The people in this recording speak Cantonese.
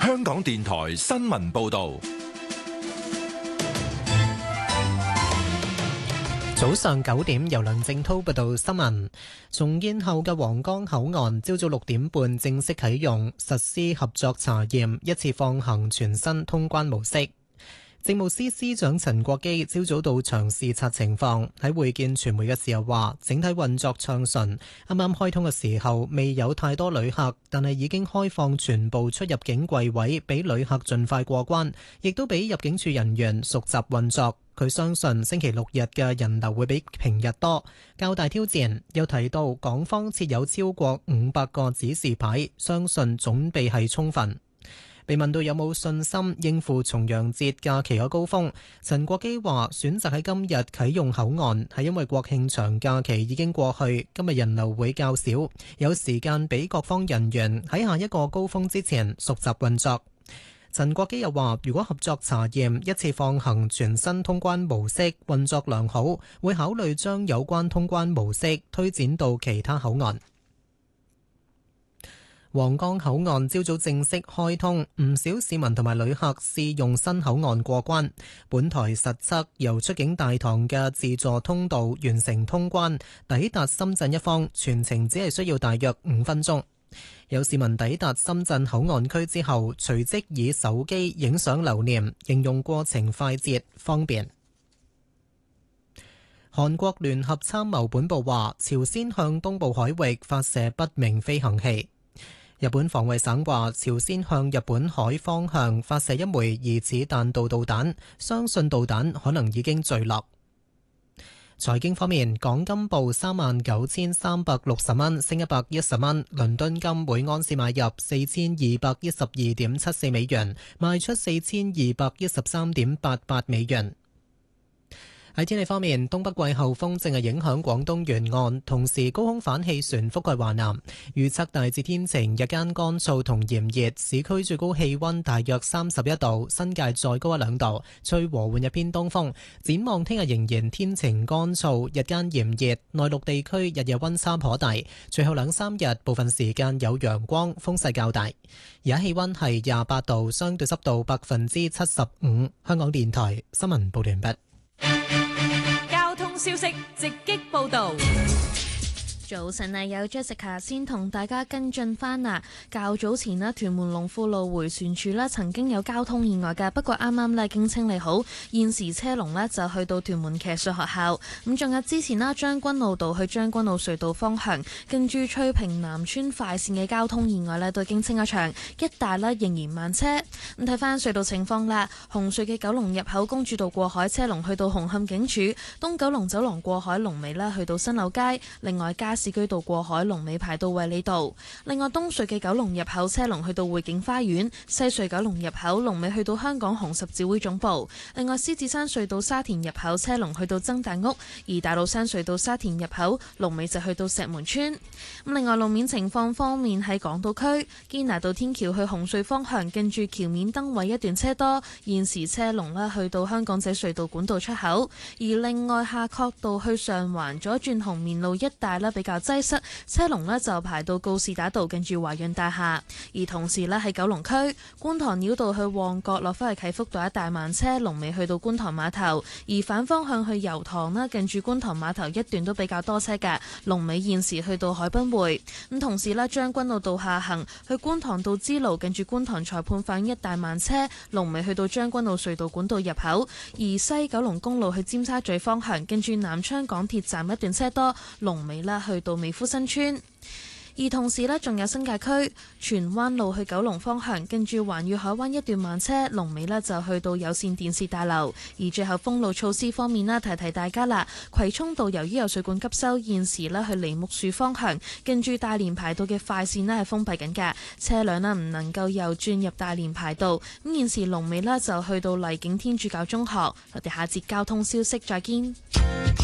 香港電台新聞報道。 早上9點，由梁正濤報道新聞。重建後嘅皇崗口岸，朝早6點半正式啟用，實施合作查驗，一次放行全新通關模式。政務司司長陳國基朝早到場視察情況，喺會見傳媒嘅時候話，整體運作暢順。啱啱開通嘅時候未有太多旅客，但係已經開放全部出入境櫃位俾旅客盡快過關，亦都俾入境處人員熟習運作。佢相信星期六日嘅人流會比平日多。較大挑戰又提到，港方設有超過500個指示牌，相信準備係充分。被問到有冇信心應付重陽節假期嘅高峰，陳國基話選擇喺今日啟用口岸係因為國慶長假期已經過去，今日人流會較少，有時間俾各方人員喺下一個高峰之前熟習運作。陳國基又話，如果合作查驗一次放行全新通關模式運作良好，會考慮將有關通關模式推展到其他口岸。皇崗口岸朝早正式開通，唔少市民同埋旅客試用新口岸過關。本台實測由出境大堂嘅自助通道完成通關，抵達深圳一方，全程只係需要大約5分鐘。有市民抵達深圳口岸區之後，隨即以手機影相留念，形容過程快捷方便。韓國聯合參謀本部話，朝鮮向東部海域發射不明飛行器。日本防衛省話，朝鮮向日本海方向發射一枚疑似彈道導彈，相信導彈可能已經墜落。財經方面，港金報39,360蚊，升110蚊；倫敦金每安士買入4212.74美元，賣出4213.88美元。喺天氣方面，東北季候風正係影響廣東沿岸，同時高空反氣旋覆蓋華南。預測大致天晴，日間乾燥同炎熱，市區最高氣溫大約31度，新界再高1-2度，吹和緩日偏東風。展望聽日仍然天晴乾燥，日間炎熱，內陸地區日夜溫差頗大。隨後2-3日部分時間有陽光，風勢較大。而家氣溫係28度，相對濕度75%。香港電台新聞報道完畢。 交通消息直擊報道。 早晨啊，有 Jessica 先同大家跟進翻啊。較早前咧，屯門龍富路迴旋處咧曾經有交通意外嘅，不過啱啱咧已經清理好，現時車龍咧就去到屯門騎術學校。咁仲有之前啦，將軍澳道去將軍澳隧道方向，跟住翠屏南村快線嘅交通意外咧都已經清咗場，一帶咧仍然慢車。咁睇翻隧道情況啦，紅隧嘅九龍入口公主道過海車龍去到紅磡警署，東九龍走廊過海龍尾咧去到新柳街，另外加士居道過海龍尾排到衛理道。另外東隧嘅九龍入口車龍去到匯景花園，西隧九龍入口龍尾去到香港紅十字會總部。另外獅子山隧道沙田入口車龍去到曾大屋，而大老山隧道沙田入口龍尾就去到石門村。咁另外路面情況方面，喺港島區堅拿道天橋去紅隧方向，近住橋面燈位一段車多，現時車龍咧去到香港仔隧道管道出口。而另外夏慤道去上環左轉紅棉路一帶咧比較擠塞，車龍呢就排到告士打道近住華潤大廈。而同時呢，喺九龍區觀塘繞道去旺角落返去啟福道一帶慢車，龍尾去到觀塘碼頭。而反方向去油塘呢，近住觀塘碼頭一段都比較多車嘅，龍尾現時去到海濱匯。咁同時呢，將軍澳道下行去觀塘道支路近住觀塘裁判法院一帶慢車，龍尾去到將軍澳隧道管道入口。而西九龍公路去尖沙咀方向近住南昌港鐵站一段車多，龍尾呢去到美孚新村。而同時呢，仲有新界區荃灣路去九龍方向，跟住環宇海灣一段慢車，龍尾呢就去到有線電視大樓。而最後封路措施方面呢，提提大家啦，葵涌道由於有水管急修，現時呢去梨木樹方向，跟住大連排道嘅快線呢係封閉緊㗎，車輛呢唔能夠又轉入大連排道。咁現時龍尾呢就去到荔景天主教中學。我哋下節交通消息再見。